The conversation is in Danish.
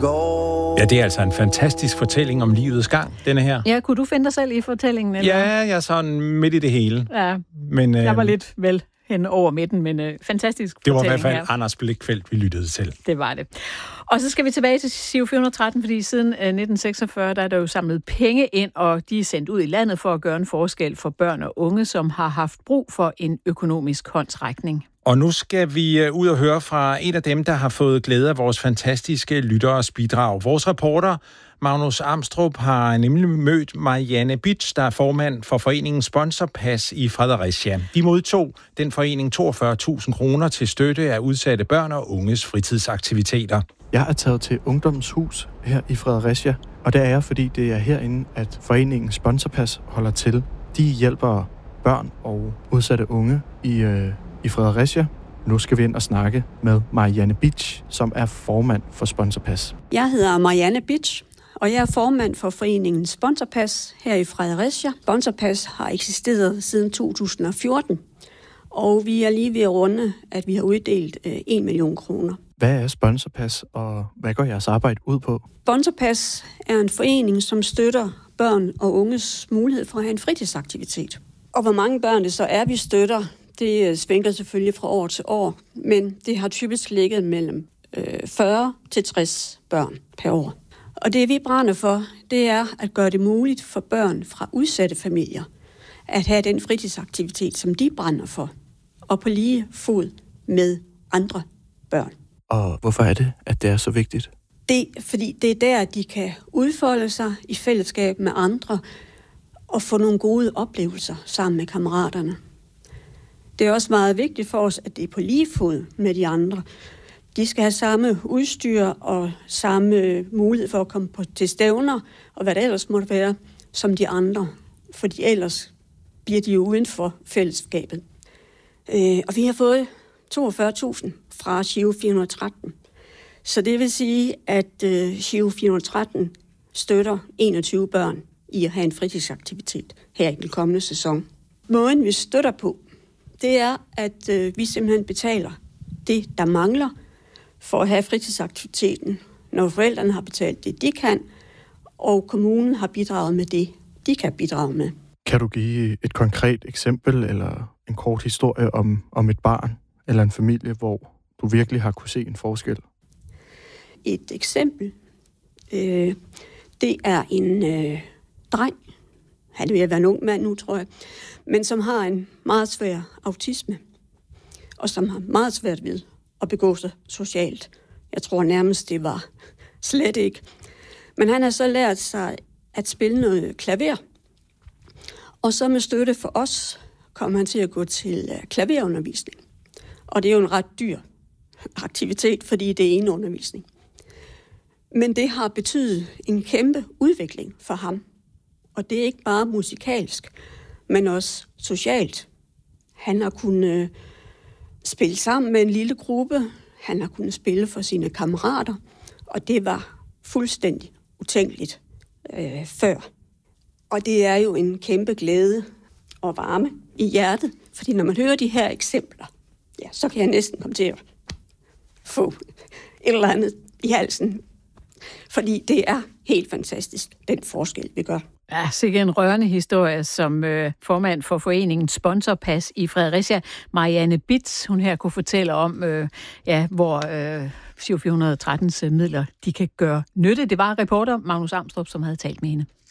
gold. Ja, det er altså en fantastisk fortælling om livets gang, denne her. Ja, kunne du finde dig selv i fortællingen? Eller? Ja, jeg er sådan midt i det hele. Ja, men, jeg var lidt vel hen over midten, men fantastisk fortælling. Det var i hvert fald her. Anders Blichfeldt, vi lyttede til. Det var det. Og så skal vi tilbage til Giro 413, fordi siden 1946, der er der jo samlet penge ind, og de er sendt ud i landet for at gøre en forskel for børn og unge, som har haft brug for en økonomisk håndsrækning. Og nu skal vi ud og høre fra en af dem, der har fået glæde af vores fantastiske lytteres bidrag. Vores reporter, Magnus Amstrup, har nemlig mødt Marianne Bitsch, der er formand for foreningen Sponsorpas i Fredericia. De modtog den forening 42.000 kroner til støtte af udsatte børn og unges fritidsaktiviteter. Jeg er taget til Ungdommens Hus her i Fredericia, og det er jeg, fordi det er herinde, at foreningen Sponsorpas holder til. De hjælper børn og udsatte unge i Fredericia. Nu skal vi ind og snakke med Marianne Bitsch, som er formand for Sponsorpas. Jeg hedder Marianne Bitsch, og jeg er formand for foreningen Sponsorpas her i Fredericia. Sponsorpas har eksisteret siden 2014, og vi er lige ved at runde, at vi har uddelt 1 million kroner. Hvad er Sponsorpas, og hvad går jeres arbejde ud på? Sponsorpas er en forening, som støtter børn og unges mulighed for at have en fritidsaktivitet. Og hvor mange børn det så er, vi støtter, det svinger selvfølgelig fra år til år, men det har typisk ligget mellem 40 til 60 børn per år. Og det vi brænder for, det er at gøre det muligt for børn fra udsatte familier at have den fritidsaktivitet, som de brænder for, og på lige fod med andre børn. Og hvorfor er det, at det er så vigtigt? Fordi det er der, de kan udfolde sig i fællesskab med andre og få nogle gode oplevelser sammen med kammeraterne. Det er også meget vigtigt for os, at det er på lige fod med de andre. De skal have samme udstyr og samme mulighed for at komme til stævner, og hvad det ellers måtte være, som de andre. Fordi ellers bliver de jo uden for fællesskabet. Og vi har fået 42.000 fra Giro 413. Så det vil sige, at Giro 413 støtter 21 børn i at have en fritidsaktivitet her i den kommende sæson. Måden vi støtter på, det er, at vi simpelthen betaler det, der mangler for at have fritidsaktiviteten, når forældrene har betalt det, de kan, og kommunen har bidraget med det, de kan bidrage med. Kan du give et konkret eksempel eller en kort historie om et barn eller en familie, hvor du virkelig har kunne se en forskel? Et eksempel, det er en dreng, han er ved at være en ung mand nu, tror jeg, men som har en meget svær autisme, og som har meget svært ved at begå sig socialt. Jeg tror nærmest, det var slet ikke. Men han har så lært sig at spille noget klaver, og så med støtte for os kom han til at gå til klaverundervisning. Og det er jo en ret dyr aktivitet, fordi det er en undervisning. Men det har betydet en kæmpe udvikling for ham. Og det er ikke bare musikalsk, men også socialt. Han har kunnet spille sammen med en lille gruppe. Han har kunnet spille for sine kammerater. Og det var fuldstændig utænkeligt før. Og det er jo en kæmpe glæde og varme i hjertet. Fordi når man hører de her eksempler, ja, så kan jeg næsten komme til at få et eller andet i halsen. Fordi det er helt fantastisk, den forskel, vi gør. Ja, sikkert en rørende historie, som formand for foreningen Sponsorpas i Fredericia, Marianne Bitsch, hun her kunne fortælle om, hvor Giro 413's midler de kan gøre nytte. Det var reporter Magnus Amstrup, som havde talt med hende.